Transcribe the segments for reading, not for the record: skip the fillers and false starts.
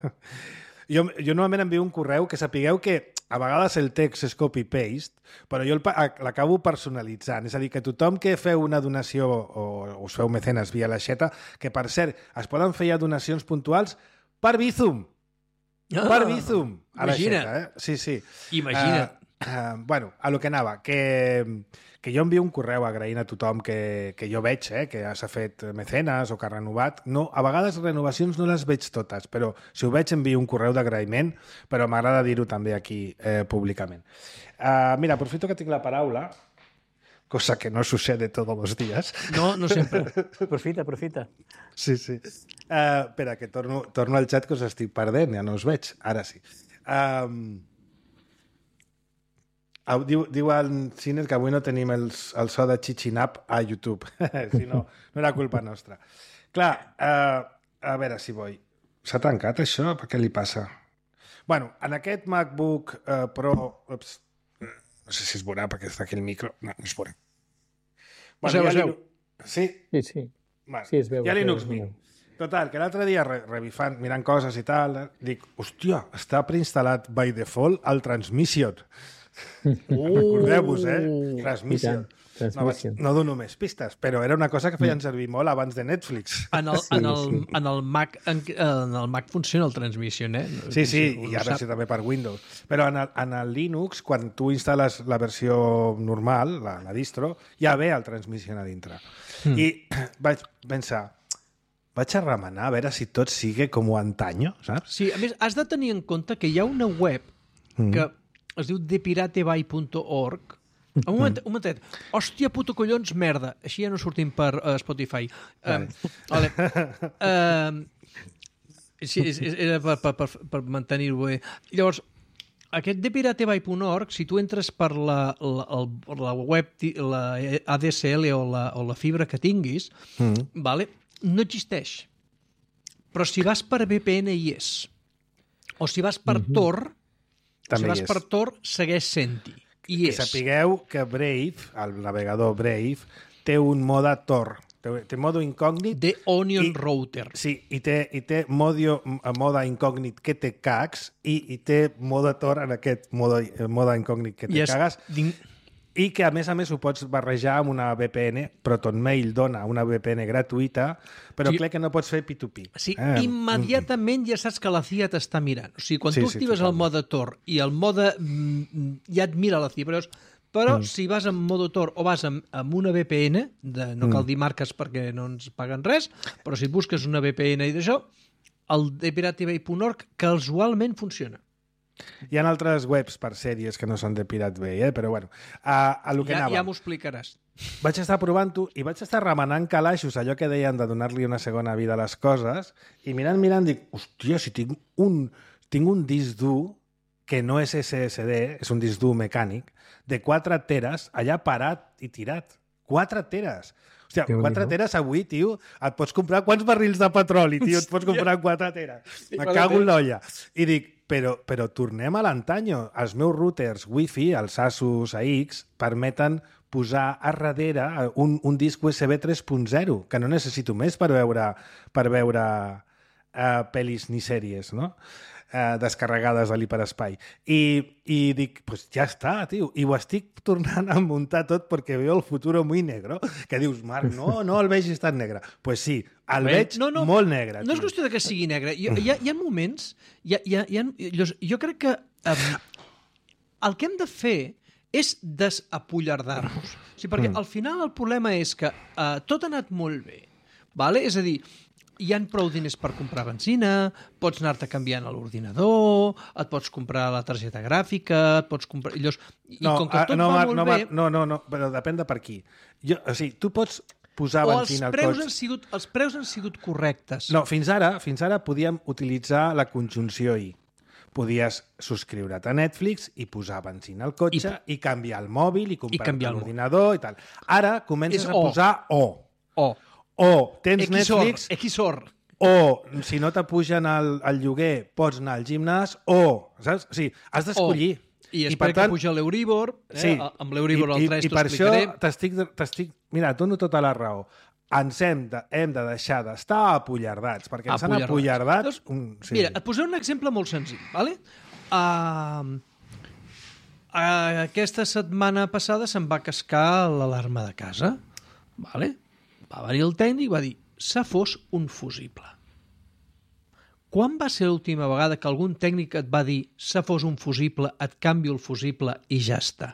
Jo normalment envio un correu que sapigueu que a vegades el text és copy-paste, però jo l'acabo personalitzant. És a dir, que tothom que feu una donació o us feu mecenes via l'aixeta, que per cert, es poden fer ja donacions puntuals per Bizum. Per Bizum. A l'aixeta, Sí, sí. Imagina't. Bueno, a lo que anava, que jo envio un correu agraint a tothom que jo veig, que s'ha fet mecenes o que ha renovat. No, a vegades renovacions no les veig totes, però si ho veig envio un correu d'agraïment, però m'agrada dir-ho també aquí públicament. Mira, aprofito que tinc la paraula, cosa que no sucede todos los días. No, no sempre. Aprofita. Sí, sí. Espera, que torno al xat que us estic perdent, ja no us veig. Ara sí. Diu el Cines que avui no tenim el so de Chichinap a YouTube. Si no, no era culpa nostra. Clar, a veure si vull. S'ha tancat això? Per què li passa? Bueno, en aquest MacBook Pro... Ups, no sé si es veurà perquè està aquí el micro. No, no es veurà. Bueno, es veu. Sí? Sí. Bueno, Sí, es veu. ja Linux Mint. Total, que l'altre dia, revifant, mirant coses i tal, dic, hòstia, està preinstal·lat by default el Transmission. Recordeu-vos, Transmission. No dono més pistes, però era una cosa que feien servir molt abans de Netflix. En el Mac funciona el Transmission, Sí, i ara sí també per Windows. Però en el Linux, quan tu instal·les la versió normal, la distro, ja ve el Transmission a dintre. I vaig pensar, vaig a remenar a veure si tot sigue com antaño, saps? Sí, a més, has de tenir en compte que hi ha una web que es diu depirateby.org. Un momentet. Hòstia, puto collons, merda. Així ja no sortim per Spotify. Vale. Sí, era per mantenir-ho bé. Llavors, aquest depirateby.org, si tu entres per la web, la ADSL o la fibra que tinguis, vale, no existeix. Però si vas per VPN hi és. O si vas per Tor, segueix sent-hi. Que sapigueu que Brave, el navegador Brave, té un mode Tor, té mode incògnit... The Onion Router. Sí, i té mode incògnit que té cags i té mode Tor en aquest mode incògnit que té cagues. I que, a més, ho pots barrejar amb una VPN. ProtonMail dona una VPN gratuïta, però crec que no pots fer P2P. Sí, immediatament ja saps que la CIA t'està mirant. O sigui, quan tu actives el mode Tor i el mode... ja et mira la CIA, però si vas en mode Tor o vas amb una VPN, no cal dir marques perquè no ens paguen res, però si busques una VPN i d'això, el depirateby.org casualment funciona. Hi ha altres webs per sèries que no són de Pirate Bay, però bueno, a lo que anava. Ja m'ho explicaràs. Vaig estar provant-ho i vaig estar remenant calaixos, allò que deien de donar-li una segona vida a les coses, i mirant, dic, hòstia, si tinc un disc dur que no és SSD, és un disc dur mecànic, de 4 teres, allà parat i tirat. 4 teres. Hòstia, 4 teres avui, tio, et pots comprar quants barrils de petroli, tio, et pots comprar 4 teres. Me cago en l'olla. I dic, però tornem a l'antanyo. Els meus routers Wi-Fi, els Asus AX, permeten posar a darrere un disc USB 3.0, que no necessito més per veure pel·lis ni sèries, no? Descarregades de l'hiperespai. I dic, pues ja està, tio. I ho estic tornant a muntar tot perquè veo el futuro muy negro. Que dius, Marc, no el vegis tan negre. Pues sí, el veig molt negre. No és qüestió que sigui negre. Hi ha moments... Jo crec que el que hem de fer és desapollardar-nos. Perquè al final el problema és que tot ha anat molt bé. Vale? És a dir, hi ha prou diners per comprar benzina, pots anar-te canviant a l'ordinador, et pots comprar la targeta gràfica, et pots comprar... com que tot va molt bé... No, però depèn de per qui. O sigui, tu pots posar benzina al cotxe... Els preus han sigut correctes. No, fins ara podíem utilitzar la conjunció I. Podies subscriure't a Netflix i posar benzina al cotxe i canviar el mòbil i comprar l'ordinador i tal. Ara comences a posar O tens Netflix, XOR. O si no t'apugen el lloguer pots anar al gimnàs, saps? O sigui, has d'escollir. I espera que puja l'Euribor, amb l'Euribor al 3 t'ho explicaré. I per això t'estic... Mira, et dono tota la raó. hem de deixar d'estar apollardats, perquè ens han apollardat... Sí. Mira, et posaré un exemple molt senzill, ¿vale? Aquesta setmana passada se'n va cascar l'alarma de casa, ¿vale? Va venir el tècnic i va dir, s'ha fos un fusible. Quan va ser l'última vegada que algun tècnic et va dir s'ha fos un fusible, et canvio el fusible i ja està?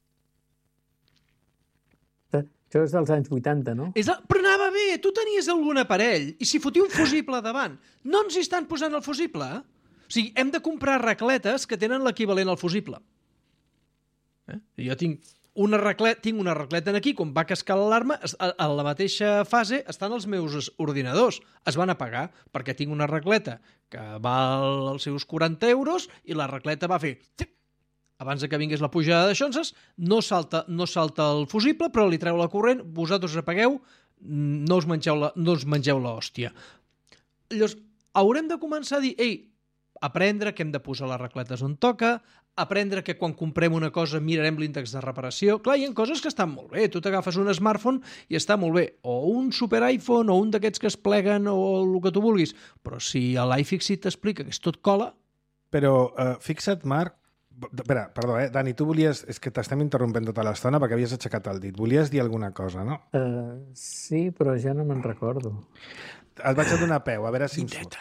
Això és dels anys 80, no? Però anava bé, tu tenies algun aparell i si fotia un fusible davant, no ens hi estan posant el fusible? O sigui, hem de comprar racletes que tenen l'equivalent al fusible. Jo tinc una racleta aquí, quan va cascar l'alarma, a la mateixa fase estan els meus ordinadors. Es van apagar perquè tinc una racleta que val els seus 40 euros i la racleta va fer... Abans que vingués la pujada de xonses, no salta el fusible, però li treu la corrent, vosaltres apagueu, no us mengeu l'hòstia. Llavors, haurem de començar a dir, aprendre que hem de posar les racletes on toca, aprendre que quan comprem una cosa mirarem l'índex de reparació. Clar, hi ha coses que estan molt bé. Tu t'agafes un smartphone i està molt bé. O un super iPhone, o un d'aquests que es pleguen, o el que tu vulguis. Però si a l'iFixit t'explica que és tot cola... Però fixa't, Marc, espera, perdó, Dani, tu volies... És que t'estem interrompent tota l'estona perquè havies aixecat el dit. Volies dir alguna cosa, no? Sí, però ja no me'n recordo. Et vaig a donar peu, a veure si em surt.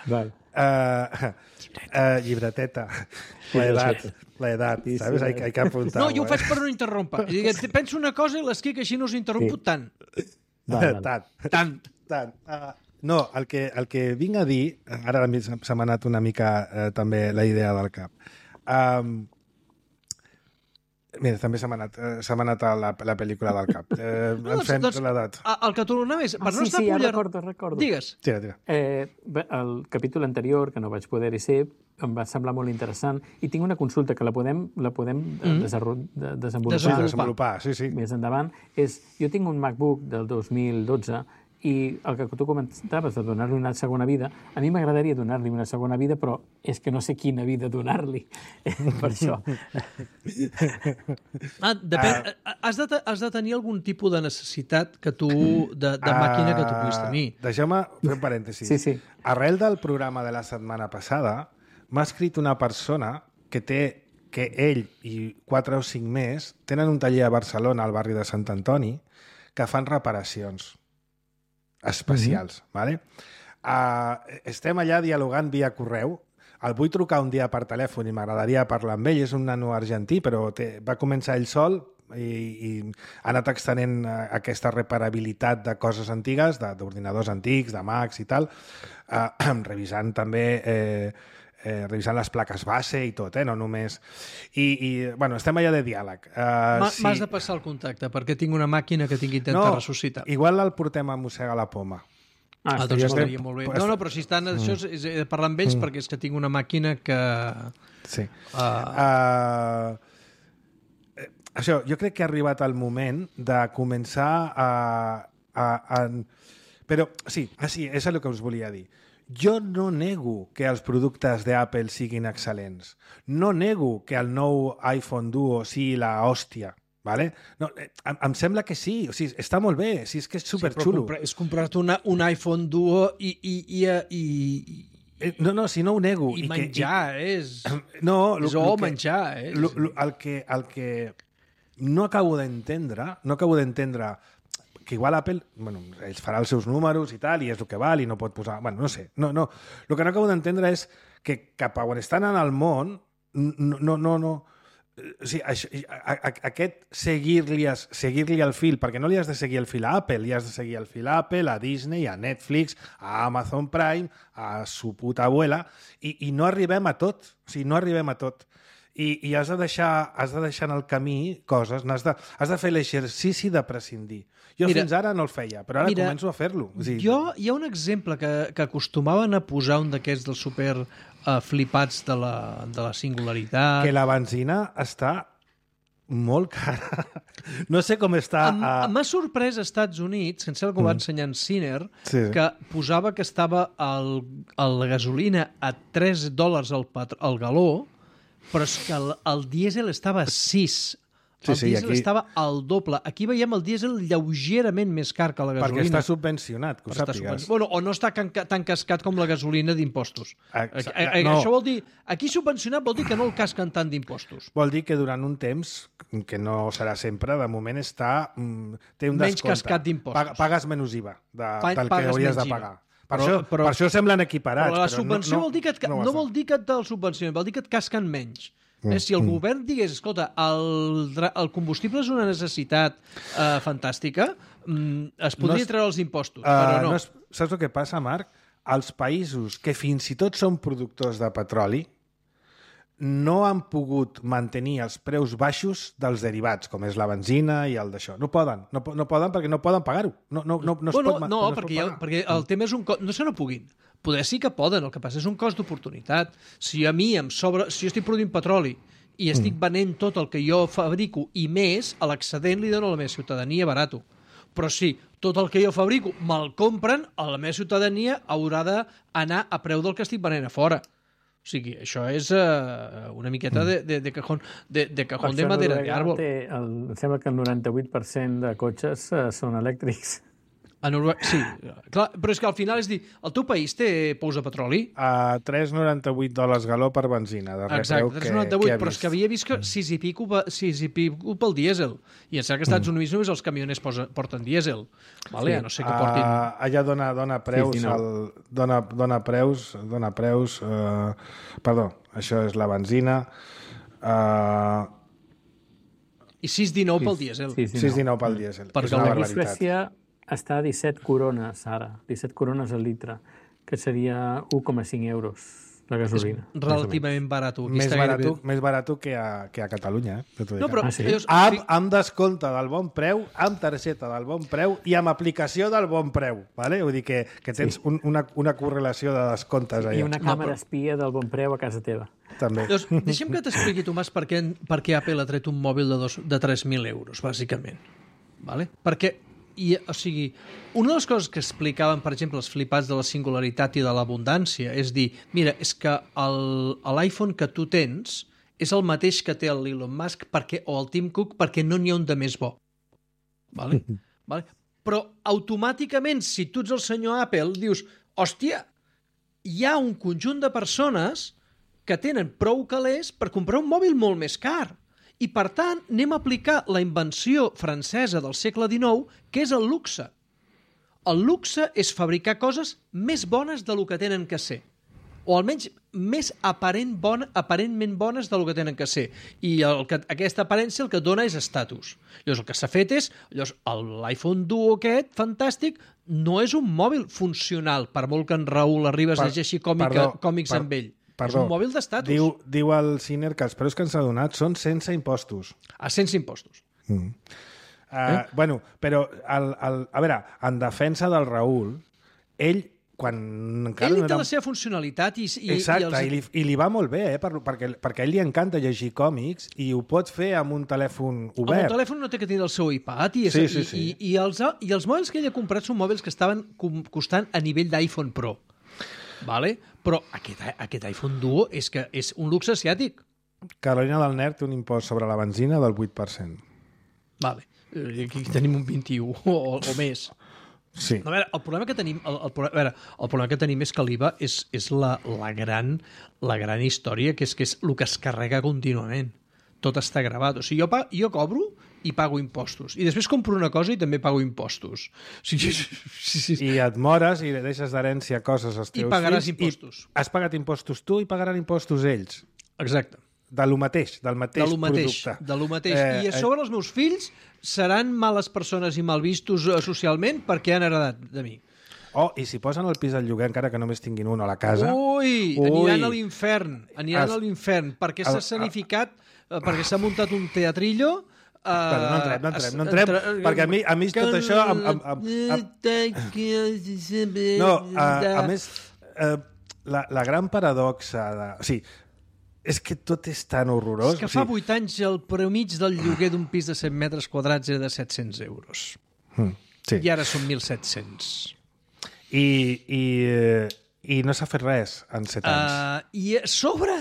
Llibreteta. L'edat, sabes? Hay que apuntar. No, jo ho faig per no interrompre. Penso una cosa i l'esquic així no us interrompo tant. Tant. No, el que vinc a dir, ara a mi se m'ha anat una mica també la idea del cap. Mira, també se m'ha anat a la pel·lícula del cap. L'edat. El que tornava és... Per no estar recordo. Digues. Tira. El capítol anterior, que no vaig poder-hi ser, em va semblar molt interessant i tinc una consulta que la podem desenvolupar. Sí. Més endavant. Jo tinc un MacBook del 2012 i el que tu comentaves de donar-li una segona vida, a mi m'agradaria donar-li una segona vida, però és que no sé quina vida donar-li. Per això. Depèn. Has de tenir algun tipus de necessitat que tu, de màquina que tu puguis tenir. Deixeu-me fer un parèntesi. Sí. Arrel del programa de la setmana passada, m'ha escrit una persona que ell i 4 o 5 més tenen un taller a Barcelona, al barri de Sant Antoni, que fan reparacions especials. Vale? Estem allà dialogant via correu. El vull trucar un dia per telèfon i m'agradaria parlar amb ell. És un nano argentí, però va començar ell sol i ha anat extenent aquesta reparabilitat de coses antigues, d'ordinadors antics, de Macs i tal, revisant també... revisant les plaques base i tot, no només... Bueno, estem allà de diàleg. M'has de passar el contacte, perquè tinc una màquina que tinc que intentar ressuscitar. Igual el portem a mossegar la poma. Doncs estaria molt bé. No, però si estan... Això és de parlar amb ells perquè és que tinc una màquina que... Sí. Això, jo crec que ha arribat el moment de començar Però sí, és el que us volia dir. Jo no nego que els productes d'Apple siguin excel·lents. No nego que el nou iPhone Duo sigui la hòstia. Vale? No, em sembla que sí, o sigui, està molt bé, sí, és que és superxulo. És comprar-te un iPhone Duo No, si no ho nego. I menjar, és... No, menjar, el que no acabo d'entendre que igual Apple, bueno, ells farà els seus números i tal, i és el que val, i no pot posar... Bueno, no sé. No. El que no acabo d'entendre és que cap a on estan en el món, no. O sigui, aquest seguir-li el fil, perquè no li has de seguir el fil a Apple, li has de seguir el fil a Apple, a Disney, a Netflix, a Amazon Prime, a su puta abuela, i no arribem a tot. O sigui, no arribem a tot. I has de deixar en el camí coses, has de fer l'exercici de prescindir. Jo fins ara no el feia, però ara començo a fer-lo. O sigui, hi ha un exemple que acostumaven a posar un d'aquests dels super flipats de la singularitat. Que la benzina està molt cara. No sé com està... M'ha sorprès als Estats Units, que em sembla que ho va ensenyar en Ciner, que posava que estava la gasolina a $3 al galó, però és que el dièsel estava a 6. Sí, El sí, dièsel aquí- estava al doble. Aquí veiem el dièsel lleugerament més car que la gasolina. Perquè està subvencionat, que ho Però està sàpigues. Bueno, o no està tan cascat com la gasolina d'impostos. No. Això vol dir... Aquí subvencionat vol dir que no el casquen tant d'impostos. Vol dir que durant un temps, que no serà sempre, de moment està... té un Menys descompte. cascat d'impostos. Pagues menys IVA del que Pagues hauries menys de IVA. pagar. Per això semblen equiparats. Però la subvenció vol dir que no vol dir que te'l subvencionen, vol dir que et casquen menys. Si el govern digués, escolta, el combustible és una necessitat fantàstica, es podria treure els impostos, però no. Saps el que passa, Marc? Els països que fins i tot són productors de petroli no han pogut mantenir els preus baixos dels derivats, com és la benzina i el d'això. No poden perquè no poden pagar-ho. No es pot pagar. Perquè el tema és un cost... No és que no puguin. Poder sí que poden, el que passa és un cost d'oportunitat. Si a mi em sobra... Si jo estic produint petroli i estic venent tot el que jo fabrico i més, a l'excedent li dono a la meva ciutadania barato. Però si tot el que jo fabrico me'l compren, a la meva ciutadania haurà d'anar a preu del que estic venent a fora. O sigui, això és una miqueta de cajón de madera d'àrbol. Em sembla que el 98% de cotxes són elèctrics. A Noruega, sí, clar, però és que al final és dir, el teu país té pous de petroli? A $3,98 galó per benzina. Exacte, 3,98, però és que havia vist que 6 i pico pel dièsel. I em sembla que als Estats Units només els camioners porten dièsel. Vale? No sé què portin... Allà dona preus... Dona preus... Perdó, això és la benzina. I 6,19 pel dièsel. 6,19 pel dièsel. Perquè és una Aquí a barbaritat. Suècia està a 17 corones ara, 17 corones al litre, que seria 1,5 euros la gasolina. Relativament barat. Més barat que a Catalunya. No, però... sí? Amb descompte del bon preu, amb targeta del bon preu i amb aplicació del bon preu. Vale? Vull dir que tens una correlació de descomptes allà. I una càmera espia del bon preu a casa teva. També. Llavors, deixa'm que t'expliqui, Tomàs, per què Apple ha tret un mòbil de 3.000 euros, bàsicament. Vale? Perquè o sigui, una de les coses que explicaven, per exemple, els flipats de la singularitat i de l'abundància és dir, mira, és que l'iPhone que tu tens és el mateix que té l'Elon Musk o el Tim Cook perquè no n'hi ha un de més bo. Vale? Vale? Però automàticament, si tu ets el senyor Apple, dius, hòstia, hi ha un conjunt de persones que tenen prou calés per comprar un mòbil molt més car. I, per tant, anem a aplicar la invenció francesa del segle XIX, que és el luxe. El luxe és fabricar coses més bones del que tenen que ser. O almenys més aparentment bones del que tenen que ser. I aquesta aparència el que dona és estatus. Llavors, el que s'ha fet és... L'iPhone Duo aquest, fantàstic, no és un mòbil funcional, per molt que en Raül Arribas llegeixi còmics amb ell. Perdó, és un mòbil d'estatus. Diu el Ciner que els preus que ens ha donat són sense impostos. Sense impostos. Bueno, però, a veure, en defensa del Raül, ell, quan encara ell té la seva funcionalitat Exacte, i li va molt bé, perquè a ell li encanta llegir còmics i ho pot fer amb un telèfon obert. Amb un telèfon no té que tenir el seu iPad i els mòbils que ell ha comprat són mòbils que estaven costant a nivell d'iPhone Pro. Vale? Però aquest iPhone Duo és un luxe asiàtic. Carolina del Nord té un impost sobre la benzina del 8%. Vale. Aquí tenim un 21 o més. Sí. A veure, el problema que tenim, el problema que tenim és que l'IVA és la gran història, que és el que es carrega contínuament. Tot està gravat. O sigui, jo cobro i pago impostos. I després compro una cosa i també pago impostos. O sigui, sí. I et mores i deixes d'herència coses als teus fills. I pagaràs impostos. Has pagat impostos tu i pagaran impostos ells. Exacte. Del mateix producte. De lo mateix. I a sobre els meus fills seran males persones i mal vistos socialment perquè han heredat de mi. I si posen el pis al lloguer encara que només tinguin un a la casa... Aniran a l'infern. Perquè s'ha escenificat, perquè s'ha muntat un teatrillo... no entrem, perquè a mi tot això... No, a més, la gran paradoxa... O sigui, és que tot és tan horrorós. És que fa 8 anys el premig del lloguer d'un pis de 100 metres quadrats era de 700 euros. Sí. I ara són 1.700. I no s'ha fet res en 7 anys. I a sobre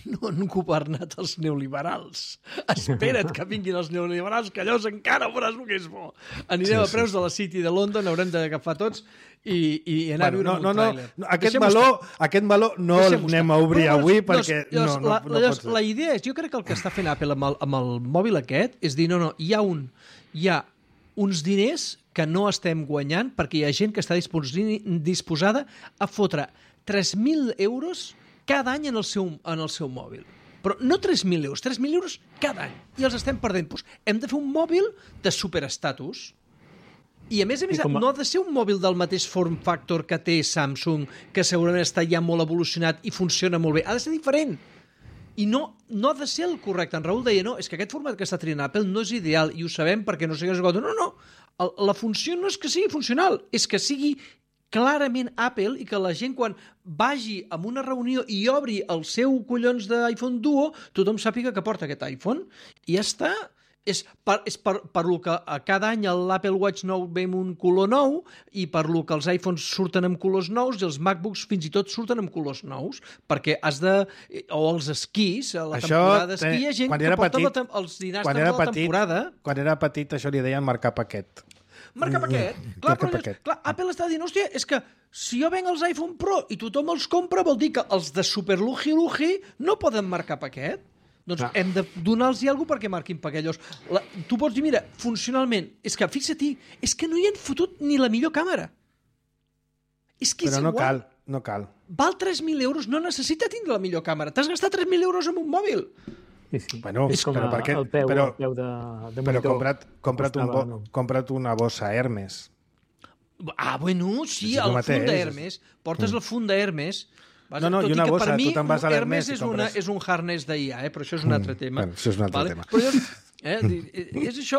no han governat els neoliberals. Espera't que vinguin els neoliberals, que llavors encara veuràs el que és bo. Anirem a preus de la City de London, haurem d'agafar tots i anar a viure amb un tràiler. Aquest meló no l'anem a obrir avui perquè no pot ser. La idea és, jo crec que el que està fent Apple amb el mòbil aquest és dir, no, hi ha uns diners que no estem guanyant perquè hi ha gent que està disposada a fotre 3.000 euros cada any en el seu mòbil. Però no 3.000 euros, 3.000 euros cada any. I els estem perdent. Doncs hem de fer un mòbil de superestatus. I a més, no ha de ser un mòbil del mateix form factor que té Samsung, que segurament està ja molt evolucionat i funciona molt bé. Ha de ser diferent. I no ha de ser el correcte. En Raül deia, no, és que aquest format que està triant Apple no és ideal i ho sabem perquè no sé què és igual. No. La funció no és que sigui funcional, és que sigui clarament Apple i que la gent quan vagi a una reunió i obri el seu collons d'iPhone Duo, tothom sàpiga que porta aquest iPhone i ja està. És per lo que cada any l'Apple Watch nou ve amb un color nou i per lo que els iPhones surten amb colors nous i els MacBooks fins i tot surten amb colors nous, perquè has de... O els esquís, a la temporada d'esquí, hi ha gent que porta els dinastes de la temporada... Quan era petit això li deien marcar paquet. Marcar paquet? Clar, Apple està dient, hòstia, és que si jo venc els iPhone Pro i tothom els compra, vol dir que els de super luji no poden marcar paquet. Doncs hem de donar-los alguna cosa perquè marquin paquet. Tu pots dir, mira, funcionalment, és que, fixa-t'hi, és que no hi han fotut ni la millor càmera. És que és igual. Però no cal. Val 3.000 euros, no necessita tindre la millor càmera. T'has gastat 3.000 euros en un mòbil. Sí. Bueno, és com el peu de monitor. Però compra't una bossa Hermes. Bueno, sí, el fund d'Hermes. Portes el fund d'Hermes... No, i una bossa, tu te'n vas a l'Hermes i compres... és un harness d'IA, però això és un altre tema. Bueno, això és un altre tema. Però és això,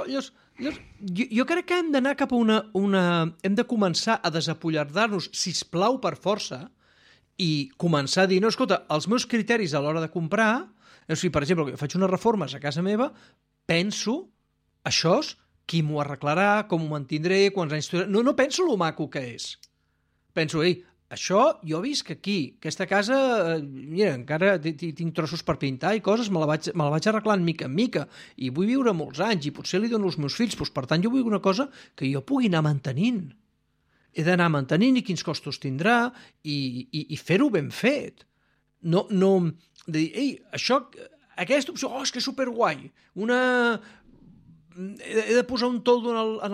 jo crec que hem d'anar cap a una... Hem de començar a desapollardar-nos, sisplau, per força, i començar a dir, no, escolta, els meus criteris a l'hora de comprar, o sigui, per exemple, que faig unes reformes a casa meva, penso, això, qui m'ho arreglarà, com ho mantindré, quants anys... No penso lo maco que és. Penso, això, jo visc aquí, aquesta casa, mira, encara tinc trossos per pintar i coses, me la vaig arreglant mica en mica, i vull viure molts anys, i potser li dono als meus fills, doncs, per tant, jo vull una cosa que jo pugui anar mantenint. He d'anar mantenint i quins costos tindrà, i fer-ho ben fet. No, de dir, aquesta opció, és que és superguai, he de posar un toldo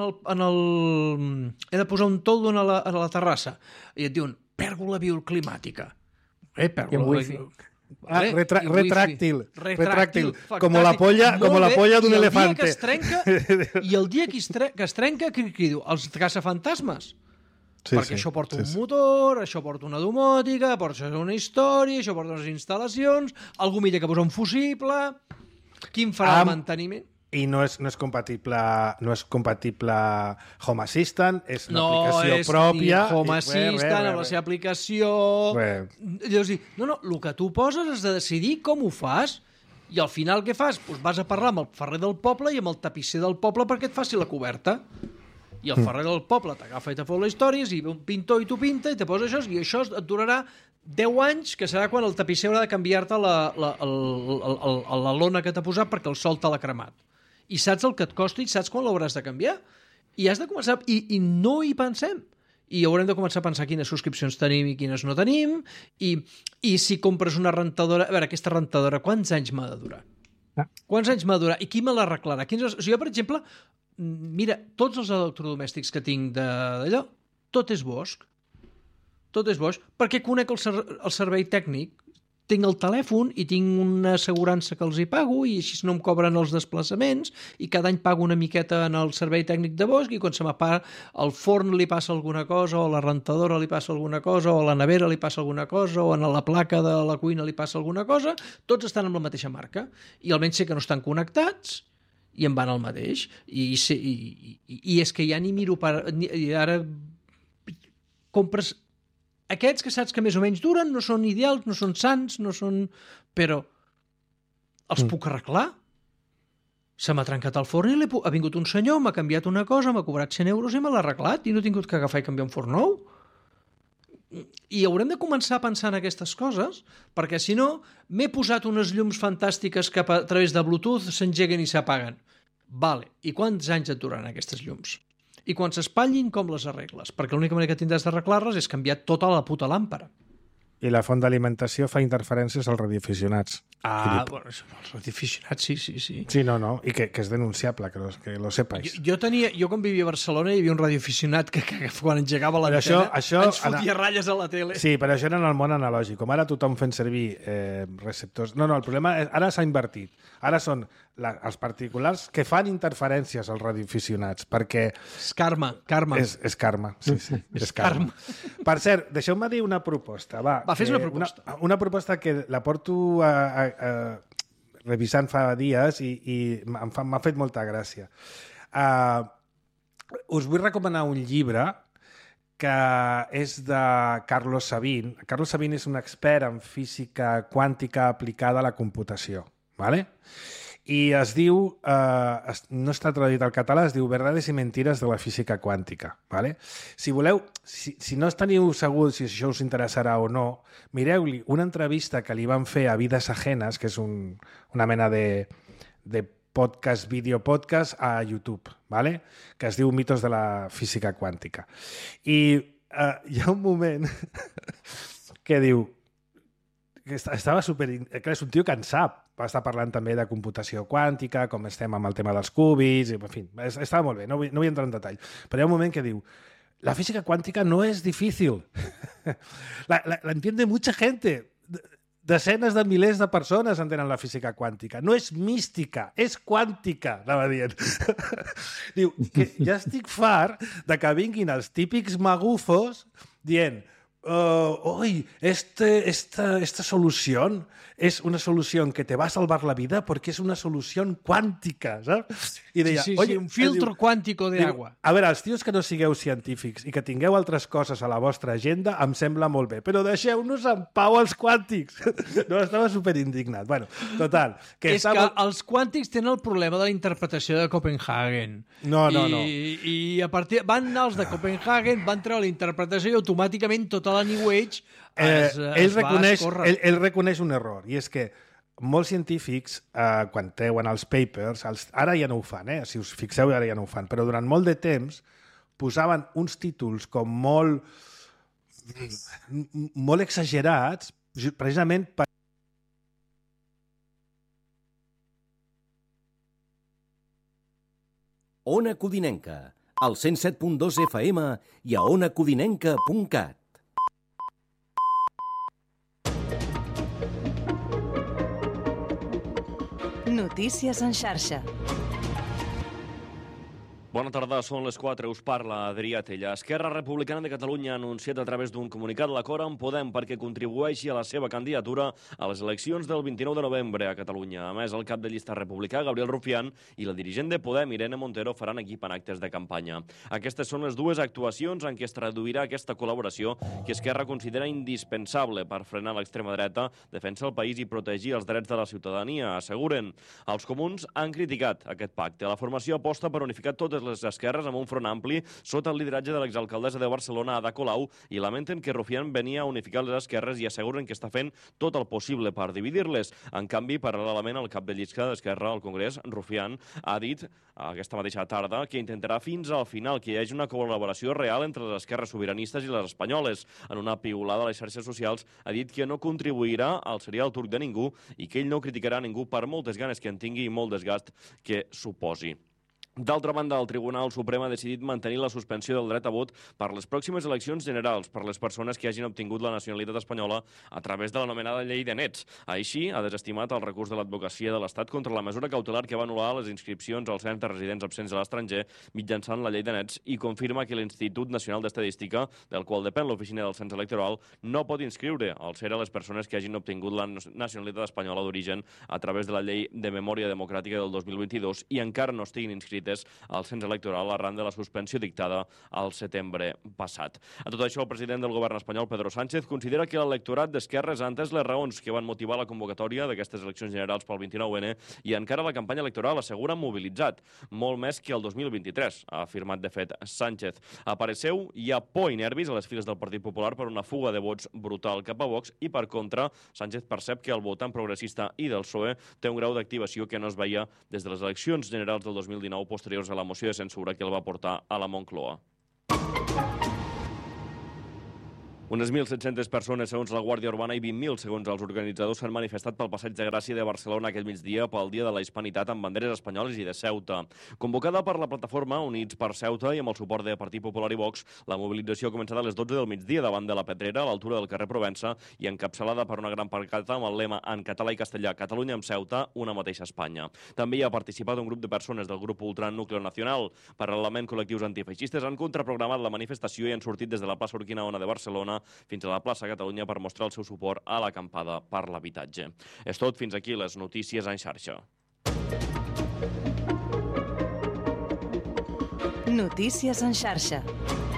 he de posar un toldo a la terrassa, i et diuen, pèrgola bioclimàtica. Retráctil, como la polla d'un elefante. I el dia que es trenca, què diu? Els caçafantasmes. Perquè això porta un motor, això porta una domòtica, porta una història, això porta unes instal·lacions, algú millor que posar un fusible... Quin farà el manteniment? I no és compatible Home Assistant, és una aplicació pròpia. No és Home Assistant amb la seva aplicació... Llavors, el que tu poses és de decidir com ho fas i al final què fas? Doncs vas a parlar amb el ferrer del poble i amb el tapisser del poble perquè et faci la coberta. I el ferrer del poble t'agafa i te fot les històries i ve un pintor i t'ho pinta i te posa això i això et durarà 10 anys, que serà quan el tapisser haurà de canviar-te la lona que t'ha posat perquè el sol te l'ha cremat. I saps el que et costa i saps quan l'hauràs de canviar. I has de començar... I no hi pensem. I haurem de començar a pensar quines subscripcions tenim i quines no tenim. I si compres una rentadora... A veure, aquesta rentadora, quants anys m'ha de durar? Quants anys m'ha de durar? I qui me l'arreglarà? Jo, per exemple, mira, tots els electrodomèstics que tinc d'allò, tot és Bosch. Tot és Bosch, perquè conec el servei tècnic. Tinc el telèfon i tinc una assegurança que els hi pago i així no em cobren els desplaçaments i cada any pago una miqueta en el servei tècnic de Bosch i quan se m'apaga al forn li passa alguna cosa o a la rentadora li passa alguna cosa o a la nevera li passa alguna cosa o a la placa de la cuina li passa alguna cosa, tots estan amb la mateixa marca i almenys sé que no estan connectats i em van al mateix i és que ja ni miro i ara compres aquests que saps que més o menys duren, no són ideals, no són sants, no són... Però els puc arreglar. Se m'ha trencat el forn i ha vingut un senyor, m'ha canviat una cosa, m'ha cobrat 100 euros i me l'ha arreglat i no he tingut que agafar i canviar un forn nou. I haurem de començar a pensar en aquestes coses, perquè si no, m'he posat unes llums fantàstiques que a través de Bluetooth s'engeguen i s'apaguen. Vale, i quants anys et duraran aquestes llums? I quan s'espatllin, com les arregles? Perquè l'única manera que tindràs d'arreglar-les és canviar tota la puta làmpara. I la font d'alimentació fa interferències als radioaficionats. Bueno, això, els radioaficionats, sí. Sí, no, i que és denunciable, que lo sepáis. Jo quan vivia a Barcelona hi havia un radioaficionat que quan engegava l'antena ens fotia ratlles a la tele. Sí, però això era en el món analògic. Com ara tothom fent servir receptors... No, el problema és... Ara s'ha invertit. Ara són els particulars que fan interferències als radioaficionats, perquè... És karma. És karma, sí. És karma. Per cert, deixeu-me dir una proposta. Va, fes una proposta. Una proposta que la porto revisant fa dies i m'ha fet molta gràcia. Us vull recomanar un llibre que és de Carlos Sabin. Carlos Sabin és un expert en física quàntica aplicada a la computació. ¿Vale? I es diu, no està traduït al català, es diu Verdades i mentires de la física quàntica. ¿Vale? Si voleu, si no esteniu segurs si això us interessarà o no, mireu-li una entrevista que li van fer a Vides Ajenas, que és una mena de podcast, videopodcast a YouTube, ¿vale? Que es diu Mitos de la física quàntica. I hi ha un moment que diu que estava super... Clar, és un tio que en sap. Va estar parlant també de computació quàntica, com estem amb el tema dels qubits, en fi, estava molt bé, no vull entrar en detall. Però hi ha un moment que diu, la física cuántica no es difícil. La entiende mucha gente. Decenes de milers de persones entenen la física quàntica. No és mística, és quàntica, anava dient. Diu, que ja estic fart de que vinguin els típics magufos dient hoy, esta solución es una solución que te va a salvar la vida porque es una solución quàntica, saps? I deia, sí, un filtro quàntico de agua. A veure, els tios que no sigueu científics i que tingueu altres coses a la vostra agenda, em sembla molt bé, però deixeu-nos en pau els quàntics. No, estava superindignat. Bueno, total. És que els quàntics tenen el problema de la interpretació de Copenhagen. No. I a partir... Van anar els de Copenhagen, van treure la interpretació i automàticament tota la New Age es va escórrer. Ell reconeix un error, i és que molts científics, quan treuen els papers, ara ja no ho fan, si us fixeu, ara ja no ho fan, però durant molt de temps posaven uns títols com molt exagerats, precisament per... Ona Codinenca, al 107.2 FM i a onacodinenca.cat. Notícies en xarxa. Bona tarda, són les 4, us parla Adrià Tella. Esquerra Republicana de Catalunya ha anunciat a través d'un comunicat l'acord amb Podem perquè contribueixi a la seva candidatura a les eleccions del 29 de novembre a Catalunya. A més, el cap de llista republicà, Gabriel Rufián, i la dirigent de Podem, Irene Montero, faran equip en actes de campanya. Aquestes són les dues actuacions en què es traduirà aquesta col·laboració que Esquerra considera indispensable per frenar l'extrema dreta, defensar el país i protegir els drets de la ciutadania, asseguren. Els comuns han criticat aquest pacte. La formació aposta per unificar totes les esquerres amb un front ampli sota el lideratge de l'exalcaldessa de Barcelona, Ada Colau, i lamenten que Rufián venia a unificar les esquerres i asseguren que està fent tot el possible per dividir-les. En canvi, paral·lelament, el cap de llista d'Esquerra al Congrés, Rufián, ha dit aquesta mateixa tarda que intentarà fins al final que hi hagi una col·laboració real entre les esquerres sobiranistes i les espanyoles. En una piulada a les xarxes socials ha dit que no contribuirà al serial turc de ningú i que ell no criticarà ningú per moltes ganes que en tingui i molt desgast que suposi. D'altra banda, el Tribunal Suprem ha decidit mantenir la suspensió del dret a vot per les pròximes eleccions generals per les persones que hagin obtingut la nacionalitat espanyola a través de l'anomenada llei de nets. Així, ha desestimat el recurs de l'advocacia de l'Estat contra la mesura cautelar que va anul·lar les inscripcions als cens de residents absents a l'estranger mitjançant la llei de nets i confirma que l'Institut Nacional d'Estadística, del qual depèn l'oficina del cens electoral, no pot inscriure al CER a les persones que hagin obtingut la nacionalitat espanyola d'origen a través de la llei de memòria democràtica del 2022 i encara no estiguin inscrits inscrites al cens electoral arran de la suspensió dictada al setembre passat. A tot això, el president del govern espanyol, Pedro Sánchez, considera que l'electorat d'Esquerra ha entès les raons que van motivar la convocatòria d'aquestes eleccions generals pel 29N i encara la campanya electoral assegura mobilitzat, molt més que el 2023, ha afirmat de fet Sánchez. A parer seu, hi ha por i nervis a les files del Partit Popular per una fuga de vots brutal cap a Vox i, per contra, Sánchez percep que el votant progressista i del PSOE té un grau d'activació que no es veia des de les eleccions generals del 2019 posteriors a la moció de censura que el va portar a la Moncloa. Unes 1.700 persones, segons la Guàrdia Urbana, i 20.000, segons els organitzadors, s'han manifestat pel Passeig de Gràcia de Barcelona aquest migdia pel Dia de la Hispanitat amb banderes espanyoles i de Ceuta. Convocada per la plataforma Units per Ceuta i amb el suport de Partit Popular i Vox, la mobilització ha començat a les 12 del migdia davant de la Pedrera, a l'altura del carrer Provença, i encapçalada per una gran pancarta amb el lema en català i castellà Catalunya amb Ceuta, una mateixa Espanya. També hi ha participat un grup de persones del grup ultra Núcleo Nacional. Paral·lelament, col·lectius antifeixistes han contraprogramat la manifestació i han sortit des de la plaça Urquinaona de Barcelona fins a la plaça Catalunya per mostrar el seu suport a l'acampada per l'habitatge. És tot, fins aquí les notícies en xarxa. Notícies en xarxa.